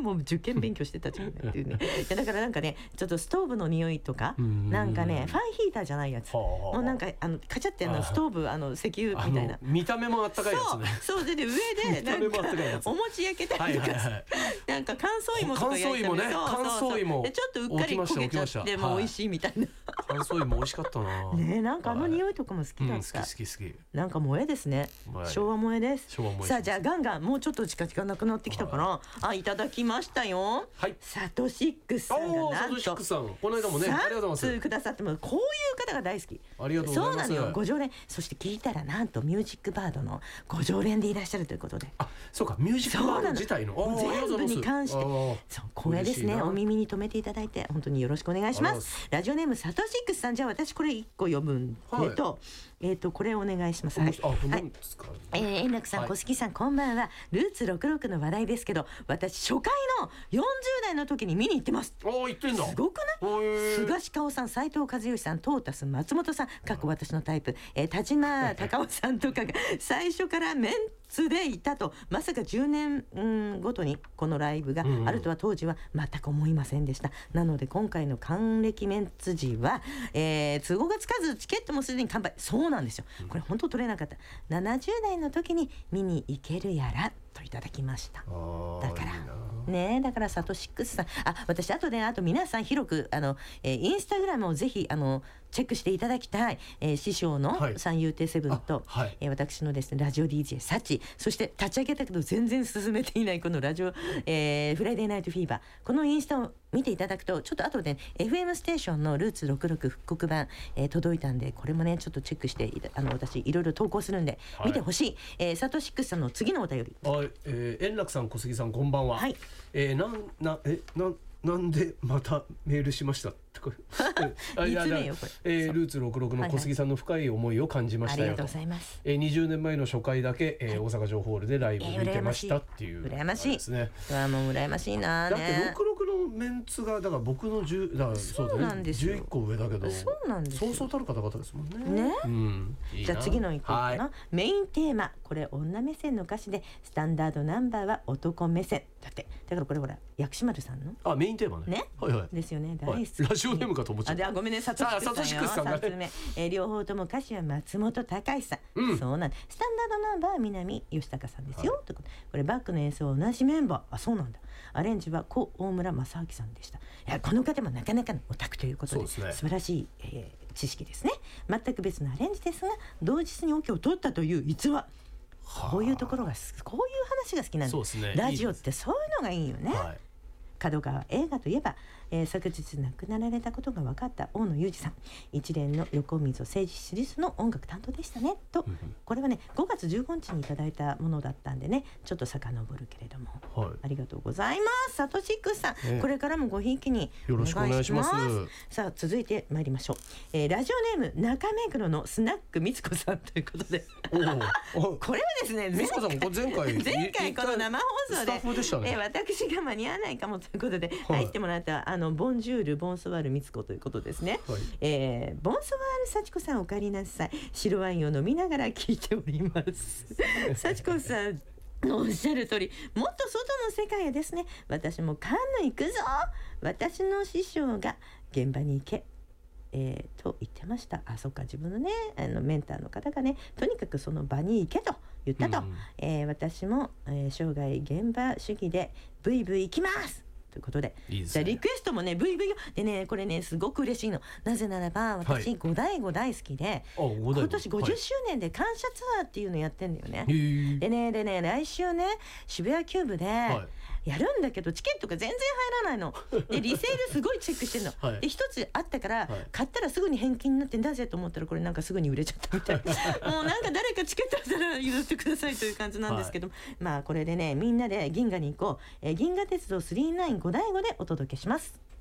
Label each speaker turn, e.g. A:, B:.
A: もう受験勉強してたじゃんっていうねいやだからなんかねちょっとストーブの匂いとかなんかねファンヒーターじゃないやつもうなんかカチャってストーブ石油みたいな
B: 見た目もあったかいやつね。
A: そうで上でなんかお餅焼けたりとかなんか乾燥芋とか焼いたり
B: 乾燥芋
A: でちょっとうっかり焦げちゃってもう美味しいみたいな
B: 乾燥芋美味しかったな
A: ねなんか匂いとかも好きだった、
B: 好き
A: なんか萌えですね。昭和萌えです。さあじゃあガンガンもうちょっと時間なくなってきたからいただきましたよ。サトシックスさんがなんと
B: この間もねありがとうございます
A: 3通くださってもこういう方が大好き。
B: ありがとうございます。
A: そうなのよご常連そして聞いたらなんとミュージックバードのご常連でいらっしゃるということで
B: そうかミュージックバード自体の
A: 全部に関してそう光栄ですね。お耳に留めていただいて本当によろしくお願いします。ラジオネームサトシックスさんじゃあ私これ1個読むんでこれお願いします。円楽さん小杉さんこんばんは。ルーツ66の話題ですけど私初回の40代の時に見に行ってます。
B: 行ってんだ。
A: すごくない菅氏香さん斉藤和義さんトータス松本さん私のタイプ田島貴夫さんとかが最初からメンツでいたとまさか10年ごとにこのライブがあるとは当時は全く思いませんでした。なので今回の還暦メンツ時は、都合がつかずチケットもすでに完売。そうなんですよこれ本当取れなかった。70代の時に見に行けるやらといただきました。だからねだからサトシックスさん私あと皆さん広くインスタグラムをぜひチェックしていただきたい、師匠の三遊亭セブンと、私のですねラジオ DJ サチそして立ち上げたけど全然進めていないこのラジオ、フライデーナイトフィーバーこのインスタを見ていただくとちょっと後で、FM ステーションのルーツ66復刻版、届いたんでこれもねちょっとチェックして私いろいろ投稿するんで見てほしい、サトシックスさんの次のお便り
B: 円楽さん小杉さんこんばんは。なんでまたメールしましたルーツ66の小杉さんの深い思いを感じましたよと。20年前の初回だけ、大阪城ホールでライブ見てましたっていう
A: 羨ましいですね。もう羨ましいな
B: だって66のメンツがだから僕の10だからそうだね11個上だけどそうそうたる方々ですもんね。
A: じゃあ次の一個かな。メインテーマこれ女目線の歌詞でスタンダードナンバーは男目線だってだからこれほら薬師丸さんの
B: メインテーマね
A: ですよね。大好き
B: ラジオネームかと思っちゃった。
A: ごめんねサトシックスさんがね両方とも歌詞は松本隆さん、そうなんスタンダードナンバーは南吉高さんですよ、ということでこれバックの演奏は同じメンバーそうなんだ。アレンジは小大村正明さんでした。いやこの方もなかなかのオタクということで素晴らしい、知識ですね。全く別のアレンジですが同日にオケを取ったという逸話こういうところがこういう話が好きなんです。ラジオってそういうのがいいよね。角川映画といえば、昨日亡くなられたことが分かった大野裕二さん一連の横溝正史シリーズの音楽担当でしたねと、これはね5月15日にいただいたものだったんでねちょっと遡るけれども、ありがとうございます。サトシックスさん、これからもごひいきに
B: よろしくお願いします。
A: さあ続いて参りましょう、ラジオネーム中目黒のスナックみつこさんということでこれはですね
B: みつこさんも前
A: 回この生放送で私が間に合わないかもということで入ってもらったボンジュールボンソワールみつこということですね。ボンソワール幸子さんお帰りなさい。白ワインを飲みながら聞いております幸子さんのおっしゃる通りもっと外の世界へですね。私もカンヌ行くぞ私の師匠が現場に行けと言ってました。そっか自分のねメンターの方がねとにかくその場に行けと言ったと、私も、生涯現場主義でブイブイ行きますということで、じゃあリクエストもね VV でねこれねすごく嬉しいの。なぜならば私五醍醐大好きで、今年50周年で感謝ツアーっていうのやってんだよね。でね来週ね渋谷キューブでやるんだけどチケットが全然入らないのでリセールすごいチェックしてるの、で一つあったから、買ったらすぐに返金になってんだぜと思ったらこれなんかすぐに売れちゃったみたいもうなんか誰かチケットあったら譲ってくださいという感じなんですけど、まあこれでねみんなで銀河に行こう、銀河鉄道995五醍醐でお届けします。